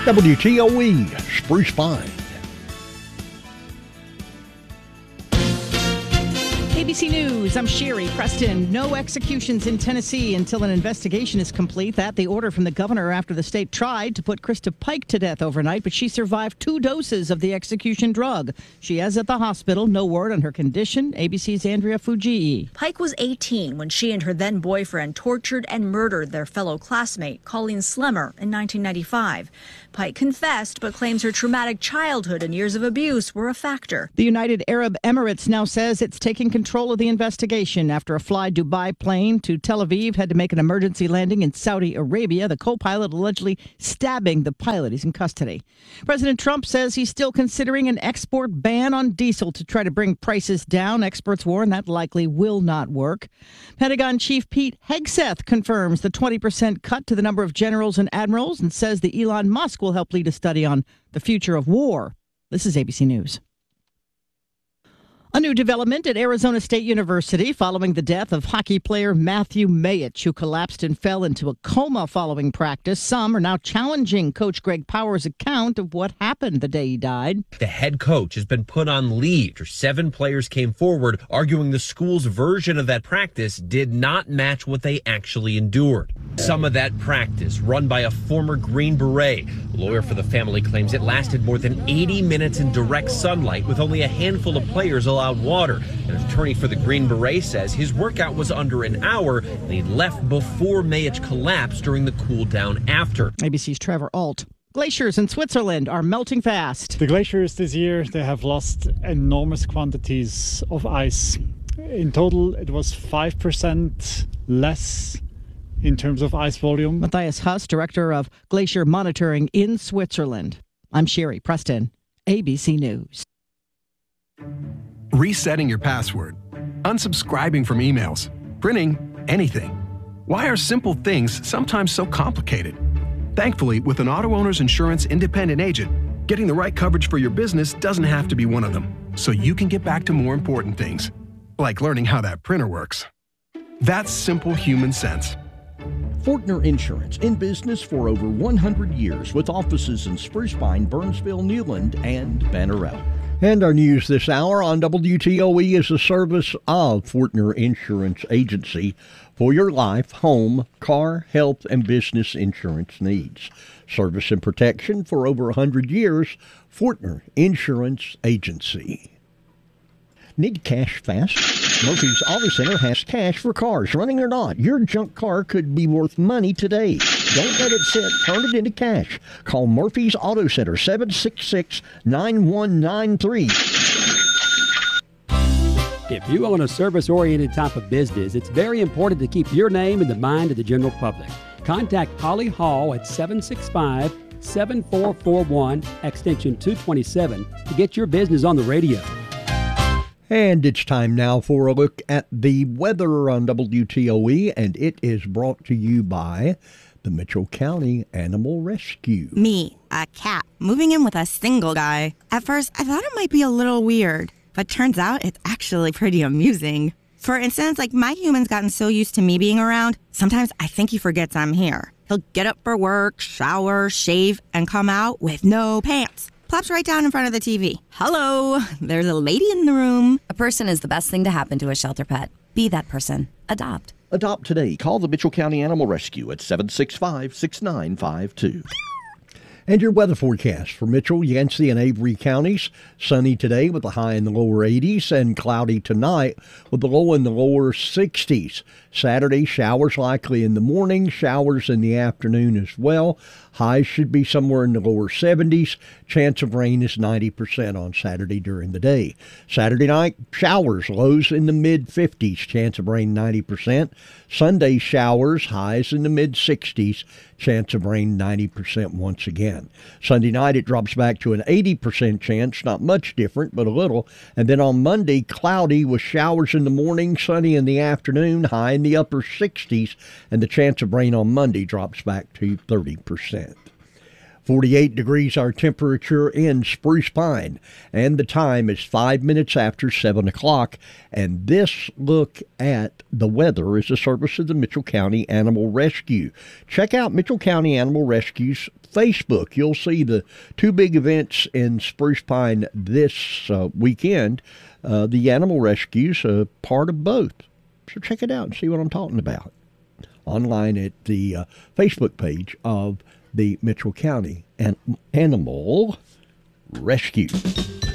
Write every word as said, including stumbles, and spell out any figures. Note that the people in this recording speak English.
W T O E, Spruce Pine. A B C News, I'm Sherry Preston. No executions in Tennessee until an investigation is complete. That the order from the governor after the state tried to put Krista Pike to death overnight, but she survived two doses of the execution drug. She is at the hospital. No word on her condition. A B C's Andrea Fujii. Pike was eighteen when she and her then boyfriend tortured and murdered their fellow classmate, Colleen Slemmer, in nineteen ninety-five. Pike confessed, but claims her traumatic childhood and years of abuse were a factor. The United Arab Emirates now says it's taking control of the investigation after a Fly Dubai plane to Tel Aviv had to make an emergency landing in Saudi Arabia. The co-pilot allegedly stabbing the pilot. He's in custody. President Trump says he's still considering an export ban on diesel to try to bring prices down. Experts warn that likely will not work. Pentagon Chief Pete Hegseth confirms the twenty percent cut to the number of generals and admirals and says that Elon Musk will help lead a study on the future of war. This is A B C News. A new development at Arizona State University following the death of hockey player Matthew Mayich, who collapsed and fell into a coma following practice. Some are now challenging Coach Greg Powers' account of what happened the day he died. The head coach has been put on leave after seven players came forward arguing the school's version of that practice did not match what they actually endured. Some of that practice, run by a former Green Beret. A lawyer for the family claims it lasted more than eighty minutes in direct sunlight with only a handful of players allowed water. An attorney for the Green Beret says his workout was under an hour and he left before Mayich collapsed during the cool down after. A B C's Trevor Alt. Glaciers in Switzerland are melting fast. The glaciers this year, they have lost enormous quantities of ice. In total, it was five percent less in terms of ice volume. Matthias Huss, director of glacier monitoring in Switzerland. I'm Sherry Preston, A B C News. Resetting your password, unsubscribing from emails, printing anything. Why are simple things sometimes so complicated? Thankfully, with an auto owner's insurance independent agent, getting the right coverage for your business doesn't have to be one of them, so you can get back to more important things, like learning how that printer works. That's simple human sense. Fortner Insurance, in business for over one hundred years with offices in Spruce Pine, Burnsville, Newland, and Banner Elk. And our news this hour on W T O E is a service of Fortner Insurance Agency for your life, home, car, health, and business insurance needs. Service and protection for over one hundred years, Fortner Insurance Agency. Need cash fast? Murphy's Auto Center has cash for cars, running or not. Your junk car could be worth money today. Don't let it sit. Turn it into cash. Call Murphy's Auto Center, seven six six, nine one nine three. If you own a service-oriented type of business, it's very important to keep your name in the mind of the general public. Contact Holly Hall at seven six five, seven four four one, extension two twenty-seven to get your business on the radio. And it's time now for a look at the weather on W T O E, and it is brought to you by the Mitchell County Animal Rescue. Me, a cat, moving in with a single guy. At first, I thought it might be a little weird, but turns out it's actually pretty amusing. For instance, like my human's gotten so used to me being around, sometimes I think he forgets I'm here. He'll get up for work, shower, shave, and come out with no pants. Plops right down in front of the T V. Hello, there's a lady in the room. A person is the best thing to happen to a shelter pet. Be that person. Adopt. Adopt today. Call the Mitchell County Animal Rescue at seven six five, six nine five two. And your weather forecast for Mitchell, Yancey, and Avery counties. Sunny today with a high in the lower eighties and cloudy tonight with the low in the lower sixties. Saturday, showers likely in the morning, showers in the afternoon as well. Highs should be somewhere in the lower seventies. Chance of rain is ninety percent on Saturday during the day. Saturday night, showers, lows in the mid-fifties. Chance of rain ninety percent. Sunday, showers, highs in the mid-sixties. Chance of rain ninety percent once again. Sunday night, it drops back to an eighty percent chance. Not much different, but a little. And then on Monday, cloudy with showers in the morning, sunny in the afternoon, high in the upper sixties. And the chance of rain on Monday drops back to thirty percent. forty-eight degrees our temperature in Spruce Pine, and the time is five minutes after seven o'clock. And this look at the weather is a service of the Mitchell County Animal Rescue. Check out Mitchell County Animal Rescue's Facebook. You'll see the two big events in Spruce Pine this uh, weekend. Uh, the Animal Rescue's a part of both. So check it out and see what I'm talking about online at the uh, Facebook page of the Mitchell County An- Animal Rescue.